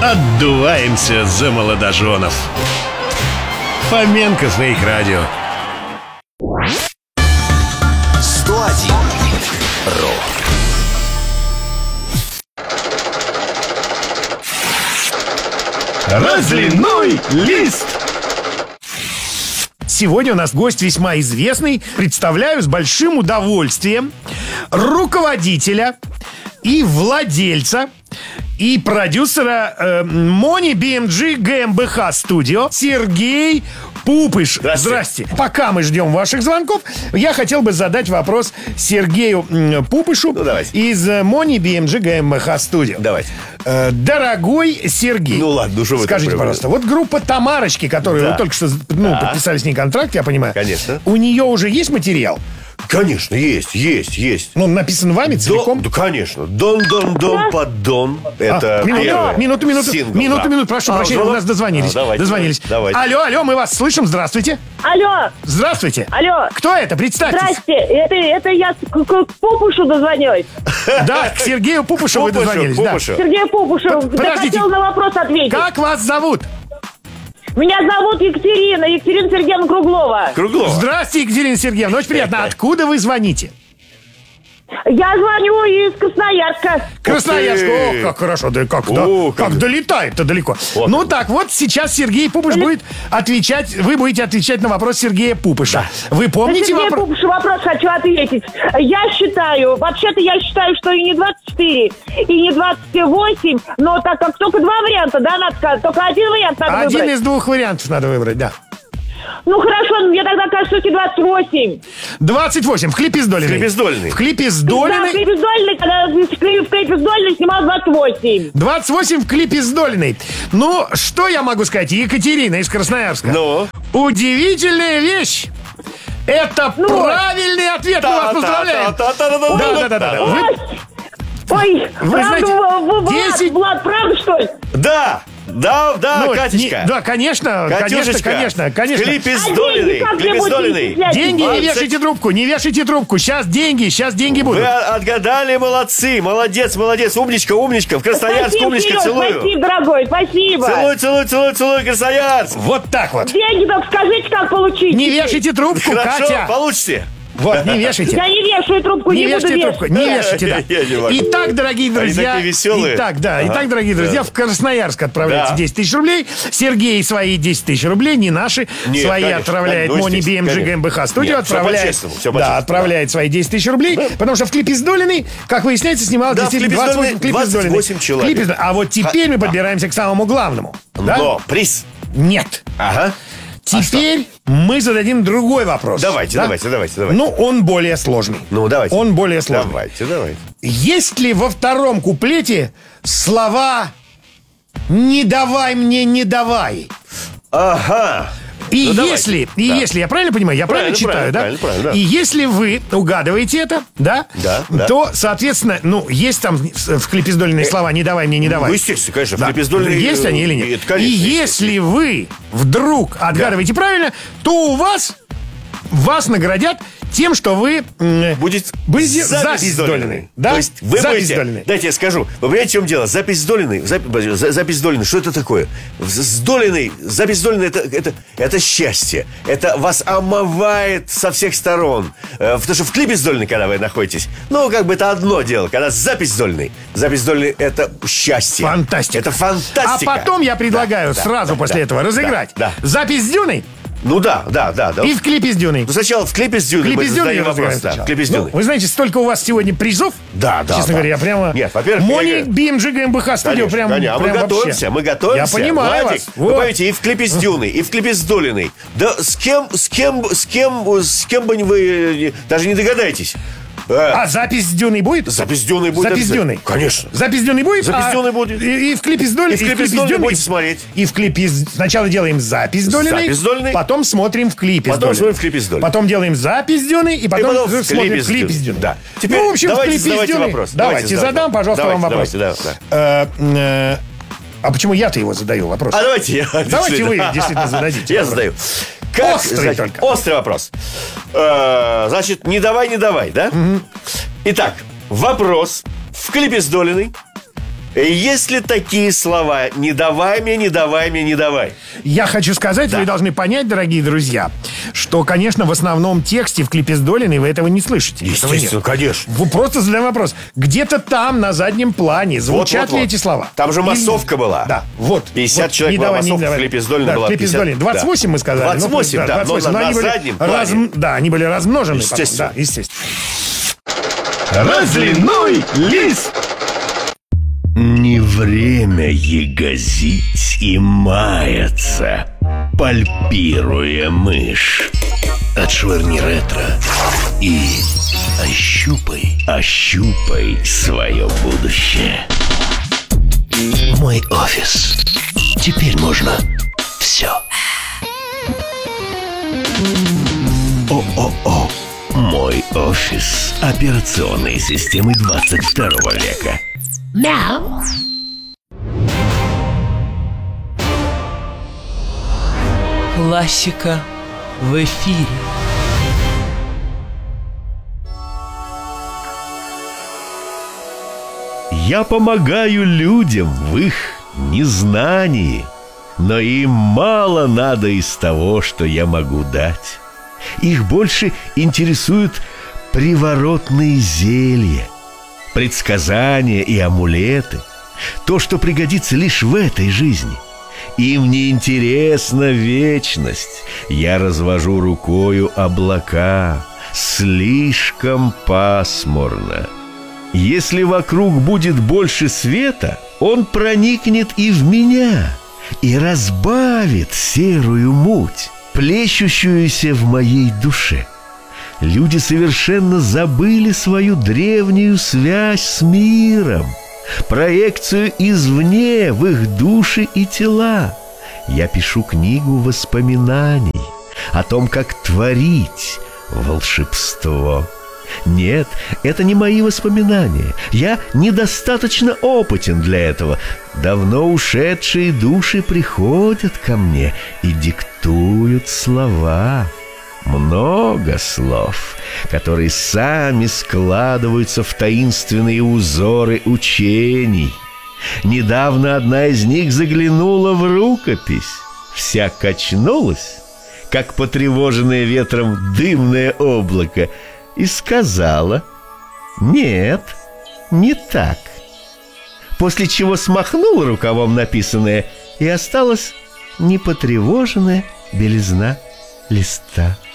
Отдуваемся за молодоженов. Фоменко Фейк Радио. 101 рок. Разливной лист. Сегодня у нас гость весьма известный. Представляю с большим удовольствием руководителя и владельца и продюсера Money BMG GmbH Studio Сергей Пупыш. Здрасте. Пока мы ждем ваших звонков, я хотел бы задать вопрос Сергею Пупышу из Money BMG GmbH Studio. Давайте. Дорогой Сергей, ну ладно, что вы скажите, пожалуйста, вот группа Тамарочки, которую вы только что подписали с ней контракт, я понимаю. Конечно. У нее уже есть материал? Конечно, есть. Ну, написан вами целиком? Да, конечно. Дон, поддон. Это первое. Минуту, прошу прощения, у нас дозвонились. Давайте. Алло, мы вас слышим, здравствуйте. Алло. Здравствуйте. Алло. Кто это? Представьтесь. Здрасте, это я к Пупушу дозвонюсь. Да, к Сергею Пупушу вы дозвонились. Сергею Пупушу. Я хотел на вопрос ответить. Как вас зовут? Меня зовут Екатерина Сергеевна Круглова. Здрасте, Екатерина Сергеевна, очень приятно. Откуда вы звоните? Я звоню из Красноярска. Красноярск, о, как хорошо, да как долетает-то далеко. Ну так, вот сейчас Сергей Пупыш будет отвечать, вы будете отвечать на вопрос Сергея Пупыша. Вы помните Сергею Пупышу вопрос хочу ответить. Я считаю, что и не 24, и не 28, но так как только два варианта, да, надо сказать, только один вариант надо выбрать. Один из двух вариантов надо выбрать, да. Ну хорошо, мне тогда кажется, что 28. 28, в клипе Сдолиной. В клипе Сдолиной. Да, в клипе Сдолиной, когда в клипе Сдолиной снимал 28. 28 в клипе Сдолиной. Ну, что я могу сказать, Екатерина из Красноярска? Ну? Удивительная вещь. Это правильный ответ, мы вас поздравляем. Да. Ой, знаете, Влад, правда, что ли? Да, Катечка. Да, конечно. В клипе Сдолиной. Деньги, не вешайте трубку. Сейчас деньги будут. Вы отгадали, молодцы. Молодец. Умничка. В Красноярск, умничка, целую. Спасибо, дорогой, спасибо. Целую, Красноярск. Вот так вот. Деньги только скажите, как получить. Не вешайте трубку, Хорошо, Катя. Получите. Вот, не вешайте. Я не вешаю трубку, не буду вешать. Не вешайте, да. Итак, дорогие друзья. Они такие веселые. Итак, дорогие друзья, в Красноярск отправляйте 10 тысяч рублей. Сергей свои 10 тысяч рублей, не наши. Свои отправляет Money BMG GmbH Studio. Отправляет свои 10 тысяч рублей. Потому что в клипе Сдолиной, как выясняется, снималось действительно 28 человек. А вот теперь мы подбираемся к самому главному. Но приз. Нет. Ага. Теперь мы зададим другой вопрос. Давайте. Ну, он более сложный. Давайте. Он более сложный. Давайте. Есть ли во втором куплете слова «не давай мне, не давай»? Ага. И если, я правильно понимаю, я правильно читаю, да? Правильно. И если вы угадываете это, да, то, соответственно, есть там в клипе Сдолиной слова «не давай мне, не давай». Ну, естественно, конечно, в клипе Сдолиной. Есть они или нет? Конечно, и если вы вдруг отгадываете правильно, то вас наградят тем, что вы будет запись Сдолиной. Да? То есть вы будете, дайте я скажу. Вы понимаете, в чем дело? Запись Сдолиной, что это такое? Запись Сдолиной это счастье. Это вас омывает со всех сторон. Потому что в клипе Сдолиной, когда вы находитесь, это одно дело. Когда запись Сдолиной это счастье. Фантастика. Это фантастика. А потом я предлагаю сразу после этого разыграть запись с Дюной. Ну да. И в клипе с Дюной. Ну сначала в клипе с Дюной. В клипе с Дюной. Вы знаете, столько у вас сегодня призов. Да. Честно говоря, я прямо... Нет, во-первых... Money BMG GmbH Studio прям мы готовимся. Я понимаю вас. Вы понимаете, и в клипе с Дюной, и в клипе с Долиной. Да с кем бы вы даже не догадаетесь. А запись с Дюной будет? Запись с Дюной будет. Запись с Дюной? Конечно. Запись с Дюной будет? Запись с Дюной будет. И в клипе с Дюной? И в клипе с Дюной будете смотреть. И в клипе... Сначала делаем запись с Дюной. Потом смотрим в клипе с Дюной. Потом делаем запись с Дюной. И потом смотрим в клипе с Дюной. Да. Теперь, в общем, в клипе с Дюной... Давайте, задам, пожалуйста, вам вопрос. А почему я-то его задаю вопрос? Давайте вы действительно зададите. Я задаю. Острый вопрос. Значит, не давай, да? Итак, вопрос. В клипе с Долиной Есть ли такие слова «не давай мне, не давай мне, не давай»? Я хочу сказать, Да. вы должны понять, дорогие друзья, что, конечно, в основном тексте в клипе с Долиной вы этого не слышите. Этого нет. конечно. Вы просто задаем вопрос. Где-то там, на заднем плане, звучат ли Вот. эти слова? Там же Или- массовка была. Да, вот. 50 вот, человек не была давай, не массовка, давай. в клипе с Долиной Да, была в клипе с 50. Долиной. 28 мы сказали. 28, да, но 28, на они были заднем плане. Да, они были размножены. Естественно. Потом, да, естественно. Разливной лист. Не время ягозить и маяться, пальпируя мышь. Отшвырни ретро и ощупай свое будущее. Мой офис. Теперь можно все. О-о-о. Мой офис операционной системы 22 века. Классика в эфире. Я помогаю людям в их незнании, но им мало надо из того, что я могу дать. Их больше интересуют приворотные зелья, предсказания и амулеты, то, что пригодится лишь в этой жизни. Им не интересна вечность. Я развожу рукою облака. Слишком пасмурно. Если вокруг будет больше света, он проникнет и в меня и разбавит серую муть, плещущуюся в моей душе. Люди совершенно забыли свою древнюю связь с миром, проекцию извне в их души и тела. Я пишу книгу воспоминаний о том, как творить волшебство. Нет, это не мои воспоминания. Я недостаточно опытен для этого. Давно ушедшие души приходят ко мне и диктуют слова. Много слов, которые сами складываются в таинственные узоры учений. Недавно одна из них заглянула в рукопись. Вся качнулась, как потревоженное ветром дымное облако, и сказала: «Нет, не так». После чего смахнула рукавом написанное, и осталась непотревоженная белизна листа.